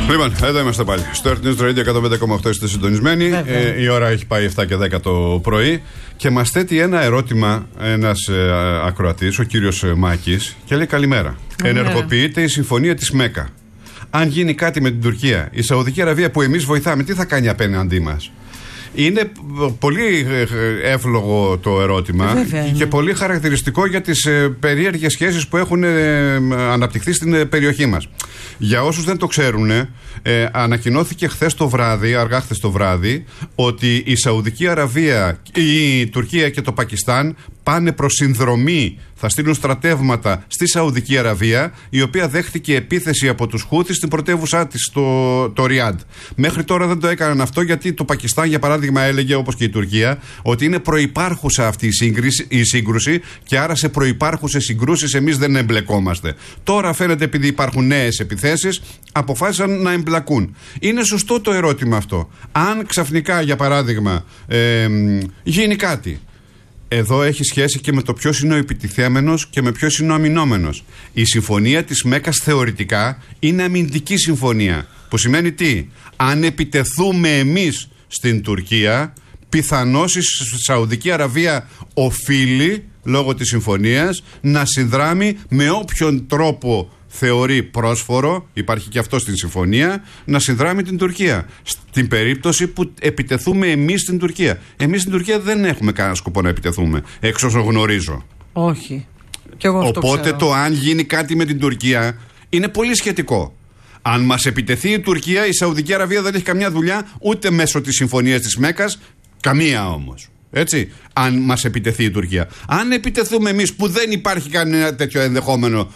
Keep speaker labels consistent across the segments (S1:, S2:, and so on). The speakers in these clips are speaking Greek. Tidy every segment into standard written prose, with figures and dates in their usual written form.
S1: Λοιπόν, εδώ είμαστε πάλι. Στο Earth News Radio 105,8 είστε συντονισμένοι. Η ώρα έχει πάει 7 και 10 το πρωί και μας θέτει ένα ερώτημα ένας ακροατής, ο κύριος Μάκης, και λέει καλημέρα. Ενεργοποιείται η συμφωνία της ΜΕΚΑ. Αν γίνει κάτι με την Τουρκία, η Σαουδική Αραβία που εμείς βοηθάμε, τι θα κάνει απέναντί μας? Είναι πολύ εύλογο το ερώτημα και πολύ χαρακτηριστικό για τις περίεργες σχέσεις που έχουν αναπτυχθεί στην περιοχή μας. Για όσους δεν το ξέρουν, ανακοινώθηκε αργά χθες το βράδυ, ότι η Σαουδική Αραβία, η Τουρκία και το Πακιστάν πάνε προς συνδρομή, θα στείλουν στρατεύματα στη Σαουδική Αραβία, η οποία δέχτηκε επίθεση από τους Χούθις στην πρωτεύουσά της, το Ριάντ. Μέχρι τώρα δεν το έκαναν αυτό, γιατί το Πακιστάν, για παράδειγμα, έλεγε, όπως και η Τουρκία, ότι είναι προϋπάρχουσα αυτή η σύγκρουση και άρα σε προϋπάρχουσες συγκρούσεις εμείς δεν εμπλεκόμαστε. Τώρα φαίνεται, επειδή υπάρχουν νέες επιθέσεις, αποφάσισαν να εμπλακούν. Είναι σωστό το ερώτημα αυτό. Αν ξαφνικά, για παράδειγμα, γίνει κάτι, εδώ έχει σχέση και με το ποιος είναι ο επιτιθέμενος και με ποιος είναι ο αμυνόμενος. Η συμφωνία της ΜΕΚΑς θεωρητικά είναι αμυντική συμφωνία. Που σημαίνει τι? Αν επιτεθούμε εμείς στην Τουρκία, πιθανώς η Σαουδική Αραβία οφείλει, λόγω της συμφωνίας, να συνδράμει με όποιον τρόπο θεωρεί πρόσφορο, υπάρχει και αυτό στην συμφωνία, να συνδράμει την Τουρκία. Στην περίπτωση που επιτεθούμε εμείς στην Τουρκία. Εμείς στην Τουρκία δεν έχουμε κανένα σκοπό να επιτεθούμε, εξ όσων γνωρίζω.
S2: Όχι. Και εγώ αυτό
S1: Οπότε
S2: ξέρω.
S1: το αν γίνει κάτι με την Τουρκία είναι πολύ σχετικό. Αν μας επιτεθεί η Τουρκία, η Σαουδική Αραβία δεν έχει καμιά δουλειά ούτε μέσω της συμφωνίας της ΜΕΚΑς, καμία όμως. Έτσι, αν μας επιτεθεί η Τουρκία. Αν επιτεθούμε εμείς, που δεν υπάρχει κανένα τέτοιο ενδεχόμενο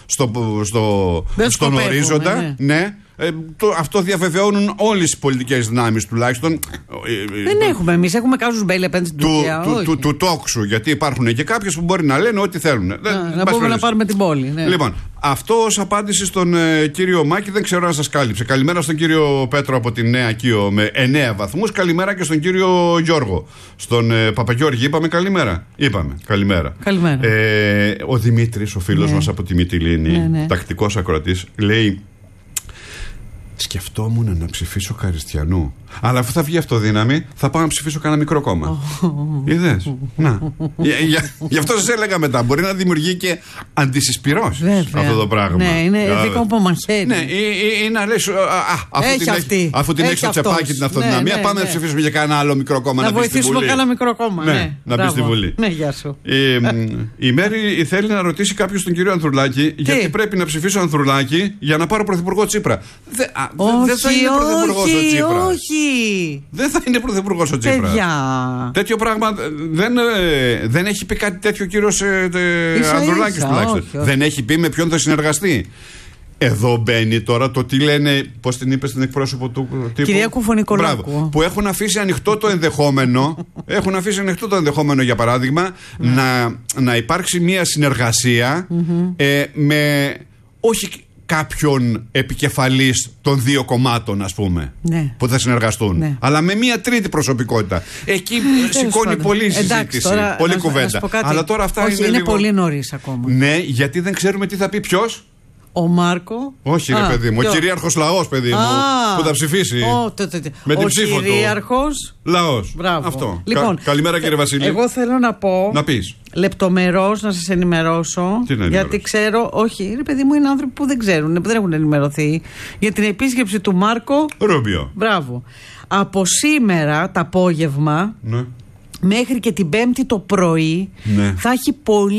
S1: στον ορίζοντα, ναι, αυτό διαβεβαιώνουν όλες οι πολιτικές δυνάμεις τουλάχιστον.
S2: Δεν έχουμε εμείς, έχουμε κάζους μπέλη απέναντι στην Τουρκία.
S1: Του τόξου, γιατί υπάρχουν και κάποιες που μπορεί να λένε ό,τι θέλουν.
S2: Να πούμε να πάρουμε την πόλη. Ναι.
S1: Λοιπόν, αυτό ως απάντηση στον κύριο Μάκη, δεν ξέρω αν σας κάλυψε. Καλημέρα στον κύριο Πέτρο από τη Νέα Κίο με 9 βαθμούς. Καλημέρα και στον κύριο Γιώργο. Στον Παπαγιώργη είπαμε καλημέρα. Είπαμε καλημέρα. Ο Δημήτρης, ο φίλος μας από τη Μυτιλήνη, τακτικός ακροατής, λέει: σκεφτόμουν να ψηφίσω Χαριστιανού, αλλά αφού θα βγει αυτοδύναμη, θα πάω να ψηφίσω κανένα μικρό κόμμα. Είδες? Να. Γι' αυτό σας έλεγα μετά. Μπορεί να δημιουργεί και αντισυσπυρώσεις αυτό το πράγμα.
S2: Ναι, είναι δικό μου μαχαίρι.
S1: Ναι, ή να λες, αφού την έχει το τσεπάκι την αυτοδυναμία, πάμε να ψηφίσουμε για κανένα άλλο μικρό κόμμα να μπει στη Βουλή.
S2: Να βοηθήσουμε κανένα μικρό κόμμα.
S1: Ναι, να μπει στη Βουλή.
S2: Ναι, γεια σου.
S1: Η Μέρη θέλει να ρωτήσει κάποιος τον κύριο Ανδρουλάκη, γιατί πρέπει να ψηφίσω Ανδρουλάκη για να πάρω πρωθυπουργό Τσίπρα. Δεν θα είναι πρωθυπουργός ο Τσίπρας.
S2: Όχι.
S1: Δεν θα είναι πρωθυπουργός ο Τσίπρας. Τέτοιο πράγμα δεν έχει πει κάτι τέτοιο ο κύριος Ανδρουλάκης τουλάχιστον. Δεν έχει πει με ποιον θα συνεργαστεί. Εδώ μπαίνει τώρα το τι λένε, πώς την είπε στην εκπρόσωπο του τύπου,
S2: κυρία Κουφωνικολάκου,
S1: που έχουν αφήσει ανοιχτό το ενδεχόμενο. Έχουν αφήσει ανοιχτό το ενδεχόμενο, για παράδειγμα, να υπάρξει μια συνεργασία με όχι κάποιον επικεφαλής των δύο κομμάτων, ας πούμε, που θα συνεργαστούν, αλλά με μια τρίτη προσωπικότητα. Εκεί σηκώνει πολλή συζήτηση, πολλή κουβέντα. Αλλά τώρα αυτά είναι λίγο...
S2: πολύ νωρίς ακόμα.
S1: Ναι, γιατί δεν ξέρουμε τι θα πει ποιος.
S2: Ο Μάρκο.
S1: Όχι, ρε παιδί μου. Ο κυρίαρχος λαός, παιδί μου, που θα ψηφίσει. Με την ψήφο του. Ο
S2: κυρίαρχος
S1: λαός.
S2: Μπράβο.
S1: Αυτό.
S2: Λοιπόν,
S1: καλημέρα, κύριε Βασίλη.
S2: Εγώ θέλω να πω.
S1: Να πεις.
S2: Λεπτομερώς να σας ενημερώσω. Γιατί ξέρω. Όχι, ρε παιδί μου, είναι άνθρωποι που δεν ξέρουν, που δεν έχουν ενημερωθεί. Για την επίσκεψη του Μάρκο Ρούμπιο. Μπράβο. Από σήμερα το απόγευμα μέχρι και την Πέμπτη το πρωί θα έχει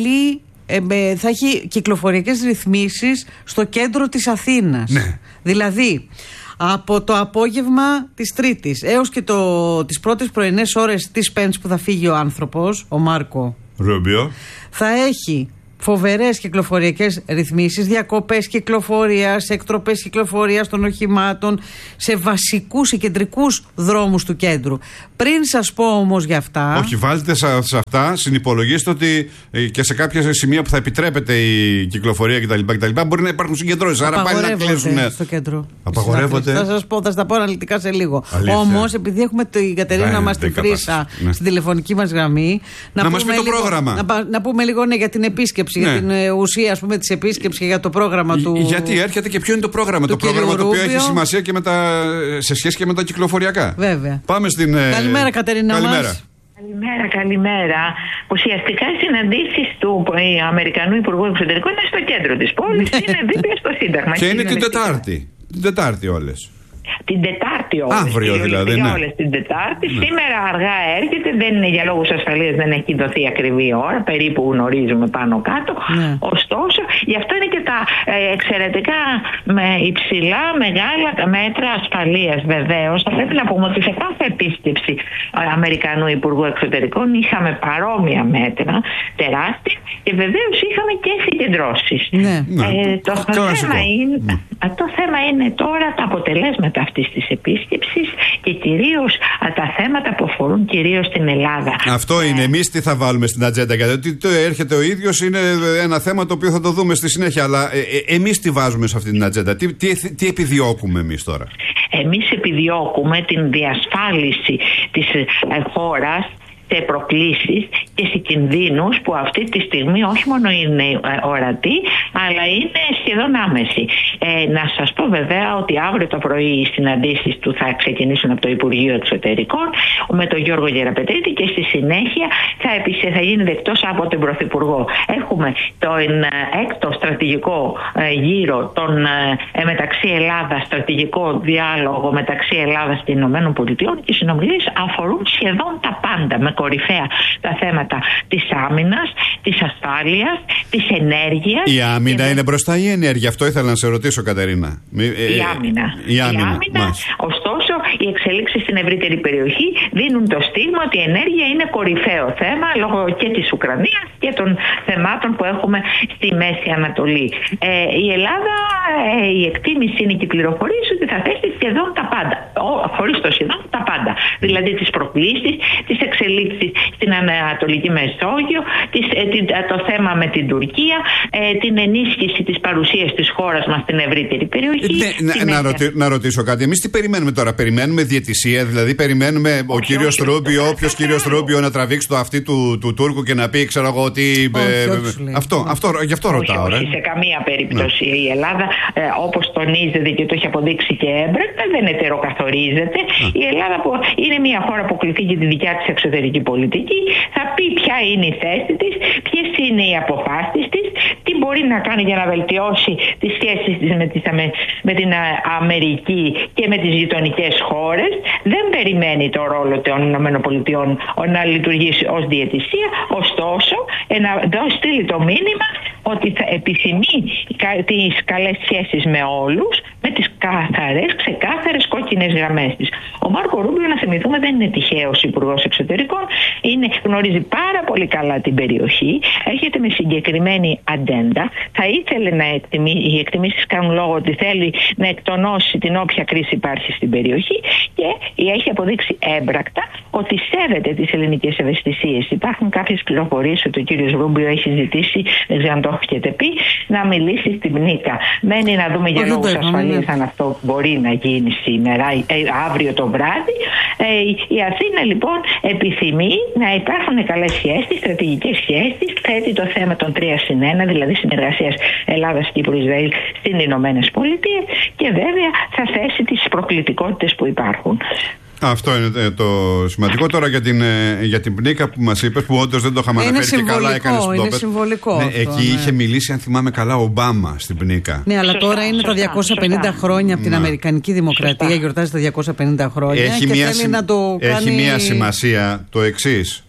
S2: θα έχει κυκλοφοριακές ρυθμίσεις στο κέντρο της Αθήνας. Δηλαδή, από το απόγευμα της Τρίτης έως και τις πρώτες πρωινές ώρες της Πέμπτης που θα φύγει ο άνθρωπος, ο Μάρκο Ρούμπιο, θα έχει φοβερές κυκλοφοριακές ρυθμίσεις, διακοπές κυκλοφορίας, εκτροπές κυκλοφορίας των οχημάτων σε βασικούς και κεντρικούς δρόμους του κέντρου. Πριν σας πω όμως για αυτά.
S1: Όχι, βάλτε σε αυτά, συνυπολογίστε ότι και σε κάποια σημεία που θα επιτρέπεται η κυκλοφορία κτλ. Μπορεί να υπάρχουν συγκεντρώσεις. Άρα πάλι να κλείσουν.
S2: Στο κέντρο.
S1: Απαγορεύονται.
S2: Θα σας πω, θα στα πω αναλυτικά σε λίγο. Όμως, επειδή έχουμε την Κατερίνα μας τη Φρύσα στην τηλεφωνική μας γραμμή.
S1: Να μας πει το πρόγραμμα.
S2: Να πούμε λίγο για την επίσκεψη. επίσκεψη, για την ουσία, ας πούμε, της επίσκεψης και για το πρόγραμμα του.
S1: Γιατί έρχεται και ποιο είναι το πρόγραμμα. Το πρόγραμμα το οποίο έχει σημασία και σε σχέση και με τα κυκλοφοριακά.
S2: Βέβαια.
S1: Πάμε στην.
S2: Καλημέρα, Κατερίνα.
S3: Καλημέρα. Ουσιαστικά οι συναντήσεις του Αμερικανού Υπουργού Εξωτερικών είναι στο κέντρο της πόλης, είναι δίπλα στο Σύνταγμα.
S1: Και είναι την Τετάρτη. Την Τετάρτη όλες.
S3: Την Τετάρτη όλες.
S1: Αύριο δηλαδή. Ναι.
S3: Όλες την Τετάρτη. Ναι. Σήμερα αργά έρχεται, δεν είναι για λόγους ασφαλείας, δεν έχει δοθεί ακριβή ώρα, περίπου γνωρίζουμε πάνω κάτω. Ναι. Ωστόσο, γι' αυτό είναι και τα εξαιρετικά με υψηλά μεγάλα μέτρα ασφαλείας. Βεβαίως, θα πρέπει να πούμε ότι σε κάθε επίσκεψη Αμερικανού Υπουργού Εξωτερικών είχαμε παρόμοια μέτρα, τεράστια, και βεβαίως είχαμε και συγκεντρώσεις. Ναι. Το θέμα είναι τώρα τα αποτελέσματα αυτής της επίσκεψης και κυρίως τα θέματα που αφορούν κυρίως την Ελλάδα.
S1: Αυτό είναι. Εμείς τι θα βάλουμε στην ατζέντα, γιατί το έρχεται ο ίδιος είναι ένα θέμα το οποίο θα το δούμε στη συνέχεια. Αλλά εμείς τι βάζουμε σε αυτή την ατζέντα, τι επιδιώκουμε εμείς τώρα?
S3: Εμείς επιδιώκουμε την διασφάλιση της χώρας σε προκλήσεις και σε κινδύνους που αυτή τη στιγμή όχι μόνο είναι ορατοί, αλλά είναι σχεδόν άμεση. Να σας πω βέβαια ότι αύριο το πρωί οι συναντήσεις του θα ξεκινήσουν από το Υπουργείο Εξωτερικών με τον Γιώργο Γεραπετρίτη και στη συνέχεια θα γίνει δεκτός από τον Πρωθυπουργό. Έχουμε τον έκτο στρατηγικό γύρο μεταξύ Ελλάδας, στρατηγικό διάλογο μεταξύ Ελλάδας και Ηνωμένων Πολιτειών, και οι συνομιλίες αφορούν σχεδόν τα πάντα, με κορυφαία τα θέματα της άμυνας, της ασφάλειας, της ενέργειας.
S1: Η άμυνα είναι μπροστά ή η ενέργεια? Αυτό ήθελα να σε ρωτήσω, Κατερίνα.
S3: Η άμυνα. Ωστόσο, οι εξελίξεις στην ευρύτερη περιοχή δίνουν το στίγμα ότι η ενέργεια είναι κορυφαίο θέμα λόγω και της Ουκρανίας και των θεμάτων που έχουμε στη Μέση Ανατολή. Η Ελλάδα, η εκτίμηση είναι και οι πληροφορίες ότι θα θέσει σχεδόν τα πάντα. Χωρίς το σχεδόν τα πάντα. Δηλαδή τις προκλήσεις, τις εξελίξεις στην Ανατολική Μεσόγειο, το θέμα με την Τουρκία, την ενίσχυση της παρουσίας της χώρας μας στην ευρύτερη περιοχή.
S1: Να ρωτήσω κάτι. Εμείς τι περιμένουμε τώρα? Περιμένουμε διαιτησία? Δηλαδή περιμένουμε ο κύριος Ρούμπιο, όποιος κύριος Ρούμπιο να τραβήξει το αυτί του Τούρκου και να πει, ξέρω εγώ, ότι. Γι' αυτό ρωτάω.
S3: Όχι, σε καμία περίπτωση. Η Ελλάδα, όπως τονίζεται και το έχει αποδείξει και έμπρακτα, δεν ετεροκαθορίζεται. Η Ελλάδα, που είναι μια χώρα που ακολουθεί και τη δικιά της εξωτερική πολιτική, θα πει ποια είναι η θέση της, ποιες είναι οι αποφάσεις της, τι μπορεί να κάνει για να βελτιώσει τις σχέσεις της με την Αμερική και με τις γειτονικές χώρες. Δεν περιμένει το ρόλο των ΗΠΑ να λειτουργήσει ως διαιτησία, ωστόσο να στείλει το μήνυμα ότι θα επιθυμεί τις καλές σχέσεις με όλους, με τις ξεκάθαρες κόκκινες γραμμές της. Ο Μάρκο Ρούμπιο, να θυμηθούμε, δεν είναι τυχαίος υπουργός εξωτερικών, γνωρίζει πάρα πολύ καλά την περιοχή, έρχεται με συγκεκριμένη ατζέντα, θα ήθελε οι εκτιμήσεις κάνουν λόγο ότι θέλει να εκτονώσει την όποια κρίση υπάρχει στην περιοχή, και έχει αποδείξει έμπρακτα ότι σέβεται τις ελληνικές ευαισθησίες. Υπάρχουν κάποιες πληροφορίες ότι ο κύριος Ρούμπιο έχει ζητήσει, δεν ξέρω αν το έχετε πει, να μιλήσει στην Πνίκα. Μένει να δούμε για λόγους ασφαλείας αν αυτό μπορεί να γίνει σήμερα, αύριο το βράδυ. Η Αθήνα λοιπόν επιθυμεί να υπάρχουν καλές σχέσεις, στρατηγικές σχέσεις, θέτει το θέμα των 3+1, δηλαδή συνεργασίας Ελλάδας, Κύπρου, Ισραήλ στις Ηνωμένες Πολιτείες, και βέβαια θα θέσει τις προκλητικότητες που υπάρχουν.
S1: Αυτό είναι το σημαντικό. Τώρα για την Πνίκα που μας είπες, που όντως δεν το είχαμε αναφέρει και καλά έκανες που το
S2: είναι συμβολικό.
S1: Ναι, αυτό, εκεί είχε μιλήσει, αν θυμάμαι καλά, ο Ομπάμα στην Πνίκα.
S2: Ναι, αλλά τώρα είναι τα 250 χρόνια από την Αμερικανική Δημοκρατία, γιορτάζει τα 250 χρόνια και θέλει να το κάνει.
S1: Έχει μία σημασία το εξής.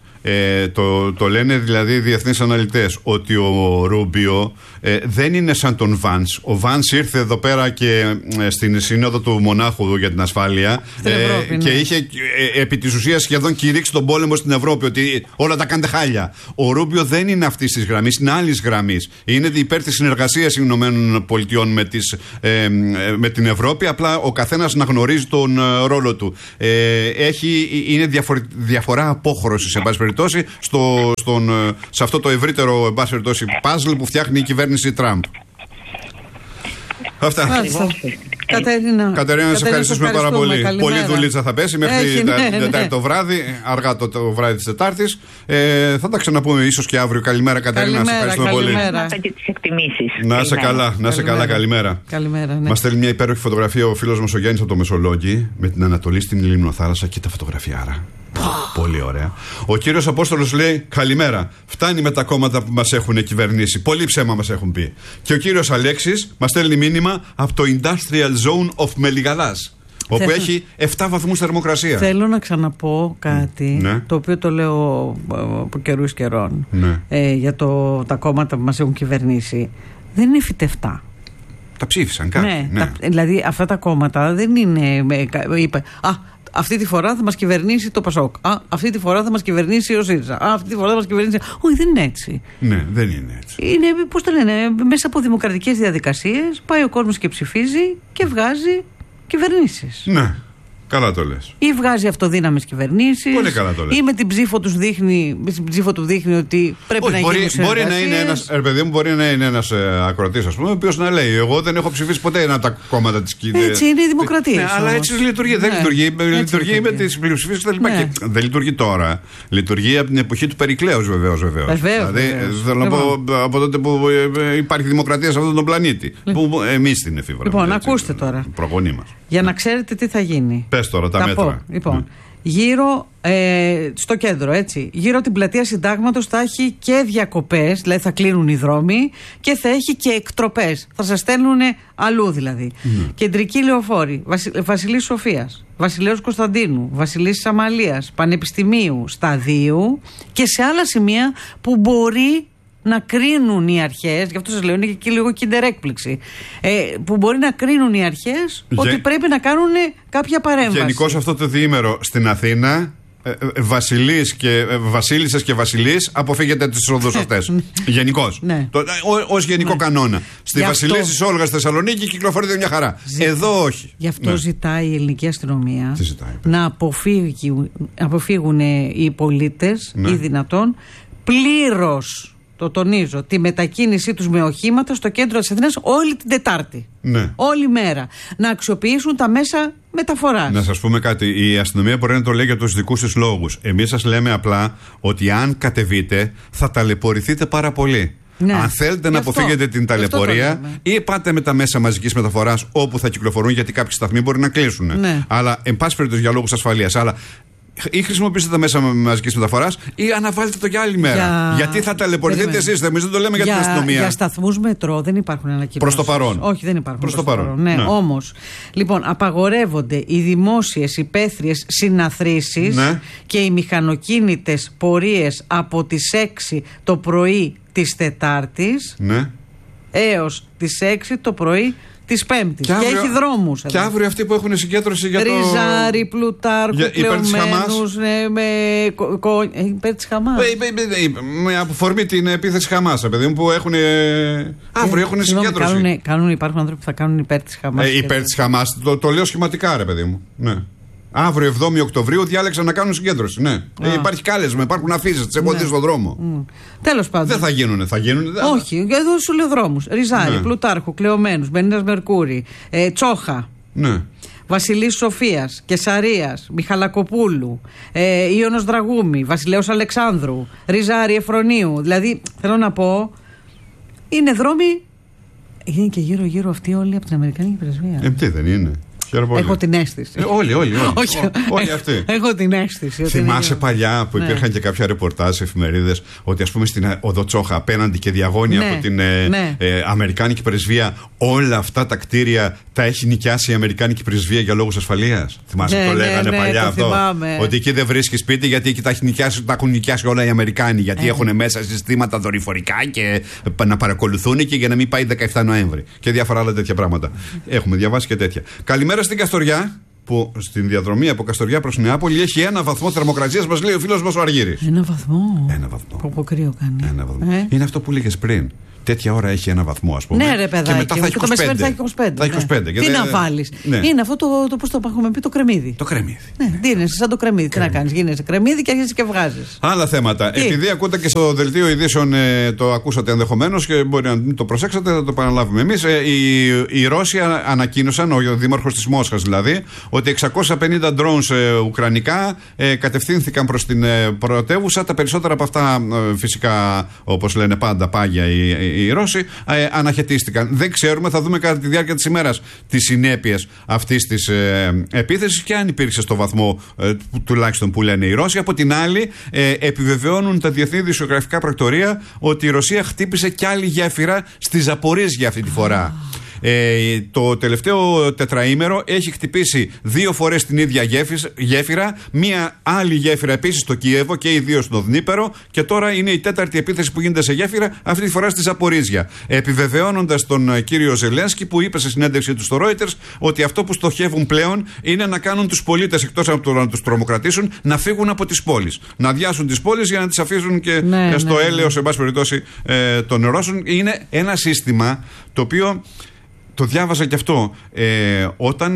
S1: Το λένε δηλαδή οι διεθνείς αναλυτές, ότι ο Ρούμπιο δεν είναι σαν τον Βάνς. Ο Βάνς ήρθε εδώ πέρα και στην σύνοδο του Μονάχου για την ασφάλεια και είχε επί της ουσίας σχεδόν κηρύξει τον πόλεμο στην Ευρώπη, ότι όλα τα κάνετε χάλια. Ο Ρούμπιο δεν είναι αυτής της γραμμής, είναι άλλης γραμμής. Είναι υπέρ της συνεργασίας των Ηνωμένων Πολιτειών με την Ευρώπη, απλά ο καθένας να γνωρίζει τον ρόλο του. Είναι διαφορά απόχρωσης, εν πάση περιπτώσει, σε αυτό το ευρύτερο, εν πάση περιπτώσει, puzzle που φτιάχνει η κυβέρνηση Τραμπ. Αυτά. Κατερίνα, σε ευχαριστούμε πάρα πολύ. Πολύ δουλίτσα θα πέσει μέχρι την Τετάρτη το βράδυ, αργά το βράδυ της Τετάρτης. Θα τα ξαναπούμε ίσως και αύριο. Καλημέρα, Κατερίνα. Σε ευχαριστούμε πολύ. Να είσαι καλά, καλημέρα. Μας στέλνει μια υπέροχη φωτογραφία ο φίλος μας ο Γιάννης από το Μεσολόγγι με την Ανατολή στην Λιμνοθάλασσα και τα φωτογραφιάρα. Πολύ ωραία. Ο κύριος Απόστολος λέει: καλημέρα. Φτάνει με τα κόμματα που μας έχουν κυβερνήσει. Πολύ ψέμα μας έχουν πει. Και ο κύριος Αλέξης μας στέλνει μήνυμα από το Industrial Zone of Μελιγαλάς, όπου έχει 7 βαθμούς θερμοκρασία.
S2: Θέλω να ξαναπώ κάτι, το οποίο το λέω από καιρούς καιρών, για τα κόμματα που μας έχουν κυβερνήσει. Δεν είναι φυτευτά.
S1: Τα ψήφισαν κάποιοι.
S2: Δηλαδή αυτά τα κόμματα δεν είναι. Αυτή τη φορά θα μας κυβερνήσει το Πασόκ. Αυτή τη φορά θα μας κυβερνήσει ο ΣΥΡΙΖΑ. Αυτή τη φορά θα μας κυβερνήσει. Όχι, δεν είναι έτσι.
S1: Ναι, δεν είναι έτσι.
S2: Είναι, πώς το λένε, μέσα από δημοκρατικές διαδικασίες πάει ο κόσμος και ψηφίζει και βγάζει κυβερνήσεις.
S1: Ναι. Καλά το λες.
S2: Ή βγάζει αυτοδύναμες κυβερνήσεις.
S1: Πολύ καλά το λες.
S2: Ή με την ψήφο του δείχνει ότι πρέπει να γίνει.
S1: Μπορεί να είναι ένας, παιδί μου, μπορεί να είναι ένας ακροατής, ας πούμε, ο οποίος να λέει: εγώ δεν έχω ψηφίσει ποτέ ένα από τα κόμματα της κοινής.
S2: Έτσι είναι η δημοκρατία.
S1: Ναι, αλλά έτσι λειτουργεί. Δεν λειτουργεί. Λειτουργεί με τις πλειοψηφίες κτλ. Και δεν λειτουργεί τώρα. Λειτουργεί από την εποχή του Περικλέους, βεβαίως. Δηλαδή, θέλω να πω από τότε που υπάρχει δημοκρατία σε αυτόν τον πλανήτη. Που εμείς την εφήβραμε.
S2: Λοιπόν, ακούστε τώρα.
S1: Προγονεί μας.
S2: Για να ξέρετε τι θα γίνει.
S1: Πες τώρα τα μέτρα.
S2: Λοιπόν, γύρω στο κέντρο, έτσι, γύρω την πλατεία Συντάγματος θα έχει και διακοπές, δηλαδή θα κλείνουν οι δρόμοι, και θα έχει και εκτροπές. Θα σας στέλνουν αλλού δηλαδή. Κεντρική λεωφόρη, Βασιλής Σοφίας, Βασιλέως Κωνσταντίνου, Βασιλής Αμαλίας, Πανεπιστημίου, Σταδίου και σε άλλα σημεία που μπορεί να κρίνουν οι αρχές, γι' αυτό σας λέω, είναι και λίγο kinder έκπληξη, που μπορεί να κρίνουν οι αρχές ότι πρέπει να κάνουν κάποια παρέμβαση.
S1: Γενικώς αυτό το διήμερο στην Αθήνα, βασίλισσες και βασιλείς, αποφύγετε τις οδούς αυτές. Γενικώς. Ως γενικό κανόνα. Στη Βασιλής της Όλγας στη Θεσσαλονίκη κυκλοφορείται μια χαρά. Εδώ όχι.
S2: Γι' αυτό ζητάει η ελληνική αστυνομία να αποφύγουν οι πολίτες ή δυνατόν πλήρως, το τονίζω, τη μετακίνησή τους με οχήματα στο κέντρο της Αθήνας όλη την Τετάρτη. Όλη μέρα. Να αξιοποιήσουν τα μέσα μεταφοράς.
S1: Να σας πούμε κάτι. Η αστυνομία μπορεί να το λέει για τους δικούς της λόγους. Εμείς σας λέμε απλά ότι αν κατεβείτε θα ταλαιπωρηθείτε πάρα πολύ. Αν θέλετε να αποφύγετε την ταλαιπωρία, ή πάτε με τα μέσα μαζικής μεταφοράς όπου θα κυκλοφορούν, γιατί κάποιοι σταθμοί μπορεί να κλείσουν. Αλλά, εν πάση περιπτώσει, για λόγους ασφαλείας. Αλλά ή χρησιμοποιήστε τα μέσα μαζικής μεταφοράς ή αναβάλλετε το για άλλη μέρα. Γιατί θα ταλαιπωρηθείτε εσείς, εμείς δεν το λέμε για την αστυνομία.
S2: Για σταθμούς μετρό δεν υπάρχουν ανακοινώσεις.
S1: Προς το παρόν.
S2: Όχι, δεν υπάρχουν. Προς το παρόν. Ναι. Όμως, λοιπόν, απαγορεύονται οι δημόσιες υπαίθριες συναθρήσεις και οι μηχανοκίνητες πορείες από τις 6 το πρωί της Τετάρτης έως τις 6 το πρωί της Πέμπτης. Και έχει δρόμους.
S1: Και αύριο αυτοί που έχουν συγκέντρωση για το.
S2: Ριζάρι, Πλουτάρχου, κλεωμένους. Υπέρ της Χαμάς.
S1: Με αφορμή την επίθεση Χαμάς, παιδί μου, που έχουν. Αύριο έχουν συγκέντρωση.
S2: Υπάρχουν άνθρωποι που θα κάνουν υπέρ της Χαμάς.
S1: Υπέρ της Χαμάς. Το λέω σχηματικά, ρε παιδί μου. Ναι. Αύριο 7η Οκτωβρίου διάλεξαν να κάνουν συγκέντρωση. Ναι. Υπάρχει κάλεσμα, υπάρχουν αφήσεις, τις εμποδίες στον δρόμο.
S2: Τέλος πάντων.
S1: Δεν θα γίνουνε,
S2: Όχι, εδώ σου λέω δρόμους. Ριζάρι, Πλουτάρχου, Κλεωμένους, Μπενίνας Μερκούρη, Τσόχα. Βασιλής Σοφίας, Κεσαρίας, Μιχαλακοπούλου, Ιωνος Δραγούμη, Βασιλέως Αλεξάνδρου, Ριζάρι Εφρονίου. Δηλαδή, θέλω να πω, είναι δρόμοι. Είναι και γύρω-γύρω αυτοί όλοι από την Αμερικανική πρεσβεία.
S1: Τι δεν είναι.
S2: Έχω την αίσθηση.
S1: Όλοι αυτοί.
S2: Έχω την αίσθηση.
S1: Θυμάσαι παλιά που υπήρχαν και κάποια ρεπορτάζ σε εφημερίδες ότι, ας πούμε, στην οδό Τσόχα απέναντι και διαγώνια από την Αμερικάνικη πρεσβεία, όλα αυτά τα κτίρια τα έχει νοικιάσει η Αμερικάνικη πρεσβεία για λόγους ασφαλείας. Θυμάσαι που το λέγανε παλιά αυτό. Ότι εκεί δεν βρίσκει σπίτι γιατί εκεί τα έχουν νοικιάσει όλα οι Αμερικάνοι. Γιατί έχουν μέσα συστήματα δορυφορικά και να παρακολουθούν και για να μην πάει 17 Νοέμβρη. Και διάφορα άλλα τέτοια πράγματα. Έχουμε διαβάσει και τέτοια. Καλημέρα στην Καστοριά, που στην διαδρομή από Καστοριά προς Νεάπολη έχει 1 βαθμό θερμοκρασίας, μας λέει ο φίλος μας ο Αργύρης.
S2: 1 βαθμό.
S1: 1 βαθμό.
S2: Πόπο κρύο κάνει.
S1: 1 βαθμό. Είναι αυτό που λέγες πριν. τέτοια ώρα έχει 1 βαθμό, ας πούμε.
S2: Ναι, ρε παιδάκι.
S1: Και μετά θα έχει 25.
S2: Θα έχει 25.
S1: Ναι.
S2: Τι να βάλεις. Ναι. Είναι αυτό το πώς το έχουμε πει, το κρεμμύδι.
S1: Το κρεμμύδι.
S2: Ναι, δίνεσαι σαν το κρεμμύδι. Τι να κάνεις, γίνεσαι κρεμμύδι και αρχίζεις και βγάζεις.
S1: Άλλα θέματα. Επειδή ακούτε και στο δελτίο ειδήσεων, το ακούσατε ενδεχομένως και μπορεί να μην το προσέξατε, θα το επαναλάβουμε εμείς. Οι Ρώσοι ανακοίνωσαν, ο δήμαρχος της Μόσχας δηλαδή, ότι 650 drones ουκρανικά κατευθύνθηκαν προς την πρωτεύουσα. Τα περισσότερα από αυτά, φυσικά, όπως λένε πάντα πάγια οι Ρώσοι, αναχαιτίστηκαν. Δεν ξέρουμε, θα δούμε κατά τη διάρκεια της ημέρας τις συνέπειες αυτής της επίθεσης και αν υπήρξε στο βαθμό τουλάχιστον που λένε οι Ρώσοι. Από την άλλη, επιβεβαιώνουν τα διεθνή ειδησιογραφικά πρακτορία ότι η Ρωσία χτύπησε κι άλλη γέφυρα στη Ζαπορίζια αυτή τη φορά. Το τελευταίο τετραήμερο έχει χτυπήσει 2 φορές την ίδια γέφυρα, μία άλλη γέφυρα επίσης στο Κίεβο και οι 2 στο Δνίπερο, και τώρα είναι η 4η επίθεση που γίνεται σε γέφυρα, αυτή τη φορά στη Ζαπορίζια. Επιβεβαιώνοντας τον κύριο Ζελένσκι, που είπε σε συνέντευξή του στο Reuters ότι αυτό που στοχεύουν πλέον είναι να κάνουν τους πολίτες, εκτός από το να τους τρομοκρατήσουν, να φύγουν από τις πόλεις. Να αδειάσουν τις πόλεις για να τις αφήσουν και στο έλεος, εν πάση περιπτώσει, των Ρώσων. Είναι ένα σύστημα το οποίο. Το διάβασα και αυτό. Όταν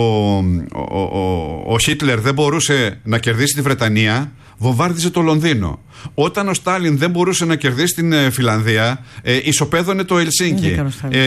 S1: ο Χίτλερ δεν μπορούσε να κερδίσει τη Βρετανία, βομβάρδιζε το Λονδίνο. Όταν ο Στάλιν δεν μπορούσε να κερδίσει την Φιλανδία, ισοπαίδωνε το Ελσίνκι.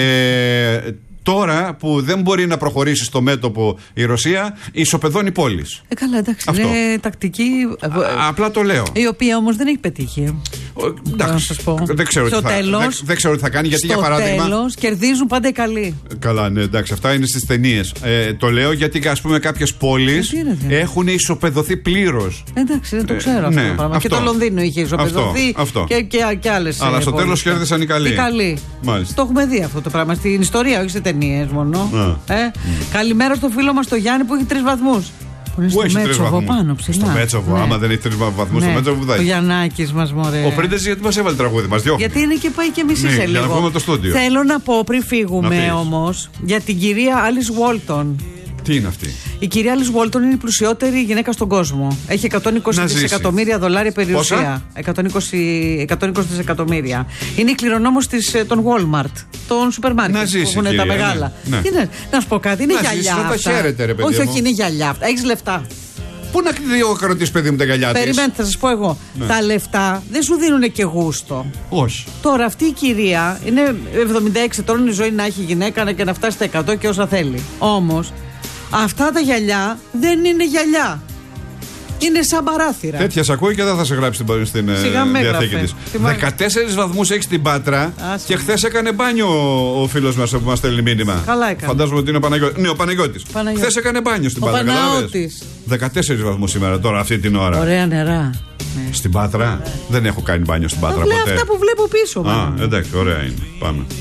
S1: Τώρα που δεν μπορεί να προχωρήσει στο μέτωπο η Ρωσία, ισοπεδώνει πόλεις.
S2: Καλά, εντάξει. Είναι τακτική.
S1: Απλά το λέω.
S2: Η οποία όμως δεν έχει πετύχει.
S1: Εντάξει. Δεν ξέρω τι θα κάνει, γιατί για παράδειγμα.
S2: Στο τέλος κερδίζουν πάντα οι καλοί.
S1: Καλά, ναι, εντάξει. Αυτά είναι στις ταινίες. Το λέω γιατί, ας πούμε, κάποιες πόλεις έχουν ισοπεδωθεί πλήρως.
S2: Εντάξει, δεν το ξέρω αυτό το πράγμα. Και το Λονδίνο είχε ισοπεδωθεί. Και άλλες.
S1: Αλλά στο τέλος κέρδισαν οι καλοί.
S2: Το έχουμε δει αυτό το πράγμα στην ιστορία, όχι σε ταινίες μόνο. Καλημέρα στο φίλο μας το Γιάννη που έχει 3 βαθμούς.
S1: Πού έχει 3 βαθμούς?
S2: Πάνω ψηλά.
S1: Στο Μέτσοβο, άμα δεν έχει 3 βαθμούς, στο Μέτσοβο που θα έχει.
S2: Ο Γιαννάκης μας, μωρέ.
S1: Ο Πρίντεζης γιατί μας έβαλε τραγούδι, μας διώχνει.
S2: Γιατί είναι και πάει και μισή σε λίγο.
S1: Για να βγούμε το στούντιο.
S2: Θέλω να πω πριν φύγουμε όμως για την κυρία Άλις Βόλτον.
S1: Τι είναι αυτή?
S2: Η κυρία Άλις Βόλτον είναι η πλουσιότερη γυναίκα στον κόσμο. Έχει 120 δισεκατομμύρια δολάρια περιουσία. 120 δισεκατομμύρια. Είναι η κληρονόμος των Walmart, των σούπερ μάρκετ που έχουν τα μεγάλα. Να σου πω κάτι, είναι γυαλιά αυτά. Όχι, είναι γυαλιά αυτά. Έχεις λεφτά.
S1: Πού να κρατήσεις, παιδί μου, τα γυαλιά της?
S2: Περιμένετε, θα σας πω εγώ. Τα λεφτά δεν σου δίνουν και γούστο.
S1: Όχι.
S2: Τώρα αυτή η κυρία είναι 76 ετών, η ζωή να έχει γυναίκα και να φτάσει στα 100 και όσα θέλει. Όμως αυτά τα γυαλιά δεν είναι γυαλιά. Είναι σαν παράθυρα.
S1: Τέτοια σ' ακούει και δεν θα σε γράψει στην διαθήκη της. 14 βαθμούς έχει στην Πάτρα. Και χθες έκανε μπάνιο ο φίλος μας που μας στέλνει μήνυμα.
S2: Καλά έκανε.
S1: Φαντάζομαι ότι είναι ο Παναγιώτης. Ναι, ο Παναγιώτης. Χθες έκανε μπάνιο στην Πάτρα. 14 βαθμούς σήμερα, τώρα αυτή την ώρα.
S2: Ωραία νερά.
S1: Στην Πάτρα. Δεν έχω κάνει μπάνιο στην Πάτρα ποτέ.
S2: Αυτά που βλέπω πίσω μου.
S1: Εντάξει, ωραία είναι. Πάμε.